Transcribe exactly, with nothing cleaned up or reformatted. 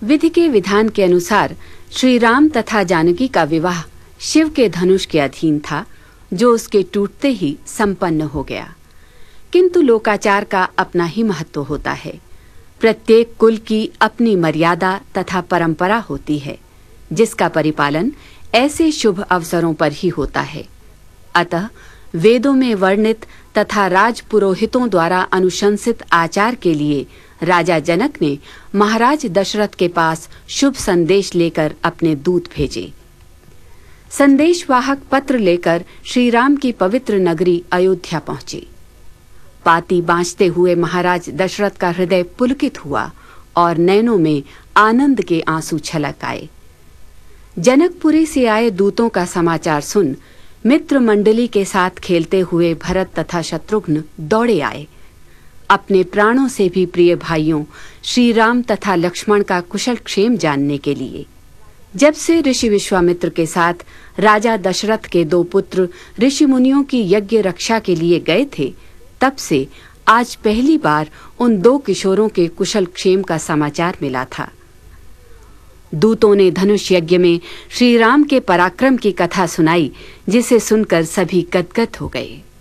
विधि के विधान के अनुसार श्री राम तथा जानकी का विवाह शिव के धनुष के अधीन था, जो उसके टूटते ही संपन्न हो गया। किंतु लोकाचार का अपना ही महत्व होता है। प्रत्येक कुल की अपनी मर्यादा तथा परंपरा होती है, जिसका परिपालन ऐसे शुभ अवसरों पर ही होता है। अतः वेदों में वर्णित तथा राजपुरोहितों द्वारा अनुशंसित आचार के लिए राजा जनक ने महाराज दशरथ के पास शुभ संदेश लेकर अपने दूत भेजे। संदेशवाहक पत्र लेकर श्री राम की पवित्र नगरी अयोध्या पहुंचे। पाती बांचते हुए महाराज दशरथ का हृदय पुलकित हुआ और नैनों में आनंद के आंसू छलक आए। जनकपुरी से आए दूतों का समाचार सुन मित्र मंडली के साथ खेलते हुए भरत तथा शत्रुघ्न दौड़े आए, अपने प्राणों से भी प्रिय भाइयों श्री राम तथा लक्ष्मण का कुशल क्षेम जानने के लिए। जब से ऋषि विश्वामित्र के साथ राजा दशरथ के दो पुत्र ऋषि मुनियों की यज्ञ रक्षा के लिए गए थे, तब से आज पहली बार उन दो किशोरों के कुशल क्षेम का समाचार मिला था। दूतों ने धनुष यज्ञ में श्री राम के पराक्रम की कथा सुनाई, जिसे सुनकर सभी गदगद हो गए।